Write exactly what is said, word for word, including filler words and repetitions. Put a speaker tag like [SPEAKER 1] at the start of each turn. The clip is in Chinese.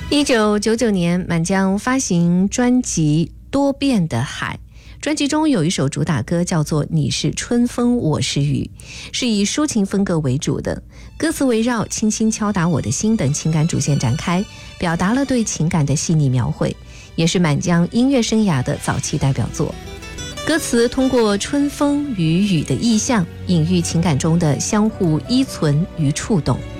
[SPEAKER 1] 一九九九年，满江发行专辑《多变的海》，专辑中有一首主打歌叫做《你是春风我是雨》，是以抒情风格为主的，歌词围绕轻轻敲打我的心等情感主线展开，表达了对情感的细腻描绘，也是满江音乐生涯的早期代表作。歌词通过春风与雨的意象，隐喻情感中的相互依存与触动。